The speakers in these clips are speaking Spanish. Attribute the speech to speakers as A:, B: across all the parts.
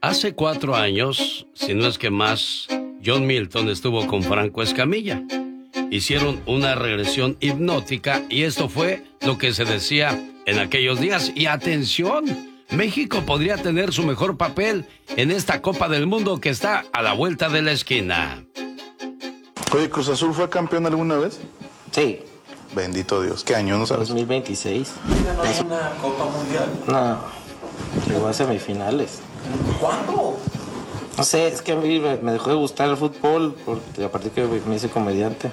A: Hace 4 años, si no es que más, John Milton estuvo con Franco Escamilla. Hicieron una regresión hipnótica y esto fue lo que se decía en aquellos días. Y atención, México podría tener su mejor papel en esta Copa del Mundo que está a la vuelta de la esquina.
B: Oye, ¿Cruz Azul fue campeón alguna vez?
C: Sí.
B: Bendito Dios, ¿qué año no sabes?
C: 2026.
D: ¿Ganó una Copa Mundial?
C: No, llegó a semifinales.
D: ¿Cuándo?
C: No sé, es que a mí me dejó de gustar el fútbol porque a partir que me hice comediante.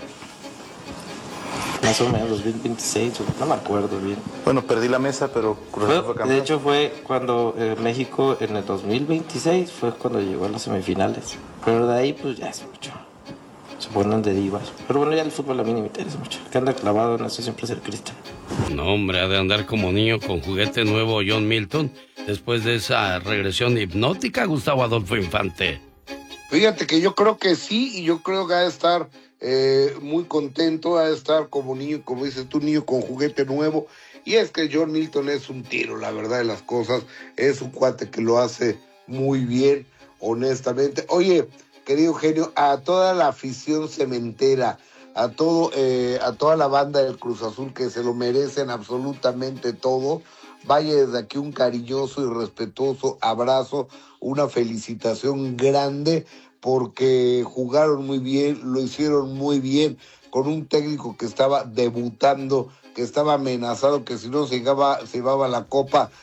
C: Más o menos, 2026, no me acuerdo bien.
B: Bueno, perdí la mesa, pero Cruz Azul fue campeón.
C: De hecho fue cuando México en el 2026 fue cuando llegó a las semifinales. Pero de ahí pues ya es mucho. Se ponen de divas. Pero bueno, ya el fútbol a mí no me interesa mucho. Que anda clavado en eso siempre es el Cristian.
A: No, hombre, ha de andar como niño con juguete nuevo John Milton después de esa regresión hipnótica, Gustavo Adolfo Infante.
E: Fíjate que yo creo que sí, y yo creo que ha de estar muy contento, ha de estar como niño, como dices tú, niño con juguete nuevo. Y es que John Milton es un tiro, la verdad de las cosas. Es un cuate que lo hace muy bien, honestamente. Oye, querido genio, a toda la afición cementera, a toda la banda del Cruz Azul que se lo merecen absolutamente todo, vaya desde aquí un cariñoso y respetuoso abrazo, una felicitación grande porque jugaron muy bien, lo hicieron muy bien con un técnico que estaba debutando, que estaba amenazado, que si no se llevaba la copa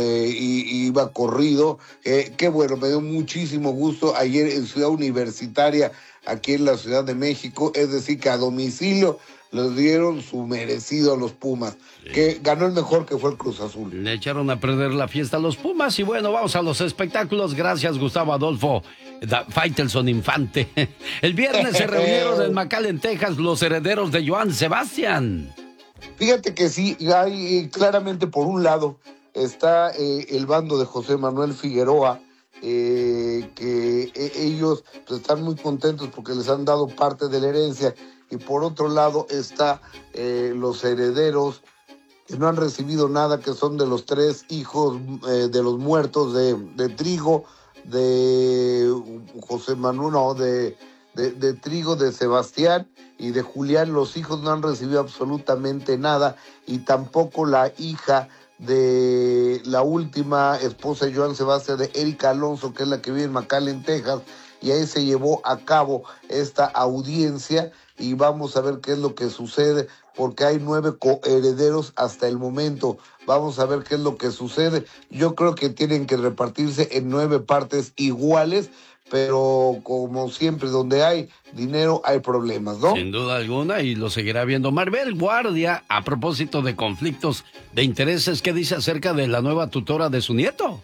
E: iba corrido. Qué bueno, me dio muchísimo gusto ayer en Ciudad Universitaria, aquí en la Ciudad de México, es decir, que a domicilio les dieron su merecido a los Pumas, sí. Que ganó el mejor, que fue el Cruz Azul.
A: Le echaron a perder la fiesta a los Pumas y bueno, vamos a los espectáculos. Gracias, Gustavo Adolfo Faitelson Infante. El viernes se reunieron en McAllen, Texas, los herederos de Joan Sebastián.
E: Fíjate que sí, hay claramente por un lado está el bando de José Manuel Figueroa, que ellos pues, están muy contentos porque les han dado parte de la herencia, y por otro lado está los herederos que no han recibido nada, que son de los 3 hijos de los muertos de Trigo, de José Manuel, no, de Trigo, de Sebastián y de Julián. Los hijos no han recibido absolutamente nada, y tampoco la hija de la última esposa de Joan Sebastián, de Erika Alonso, que es la que vive en McAllen, Texas, y ahí se llevó a cabo esta audiencia, y vamos a ver qué es lo que sucede, porque hay 9 coherederos hasta el momento. Vamos a ver qué es lo que sucede. Yo creo que tienen que repartirse en 9 partes iguales, pero como siempre, donde hay dinero hay problemas, ¿no?
A: Sin duda alguna, y lo seguirá viendo. Maribel Guardia, a propósito de conflictos de intereses, ¿qué dice acerca de la nueva tutora de su nieto?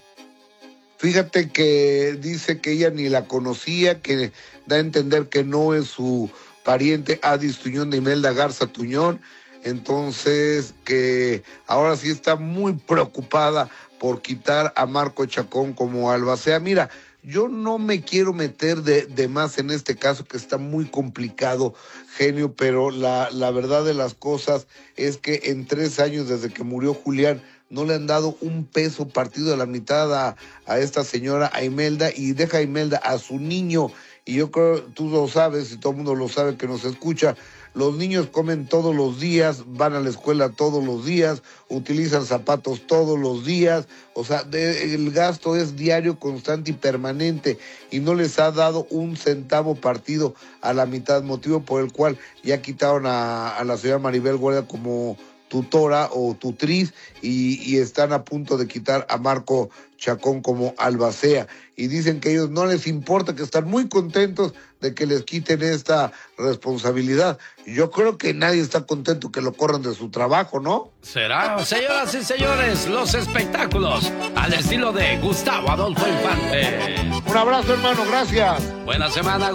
E: Fíjate que dice que ella ni la conocía, que da a entender que no es su pariente Adis Tuñón de Imelda Garza Tuñón, entonces que ahora sí está muy preocupada por quitar a Marco Chacón como albacea. Mira, yo no me quiero meter de más en este caso, que está muy complicado, genio, pero la verdad de las cosas es que en 3 años desde que murió Julián no le han dado un peso partido a la mitad a esta señora, a Imelda, y deja a Imelda a su niño. Y yo creo, tú lo sabes y todo el mundo lo sabe que nos escucha, los niños comen todos los días, van a la escuela todos los días, utilizan zapatos todos los días, o sea, el gasto es diario, constante y permanente, y no les ha dado un centavo partido a la mitad, motivo por el cual ya quitaron a la señora Maribel Guardia como tutora o tutriz, y están a punto de quitar a Marco Chacón como albacea, y dicen que a ellos no les importa, que están muy contentos de que les quiten esta responsabilidad. Yo creo que nadie está contento que lo corran de su trabajo, ¿no?
A: Será, señoras y señores, los espectáculos al estilo de Gustavo Adolfo Infante.
E: Un abrazo, hermano, gracias.
A: Buena semana.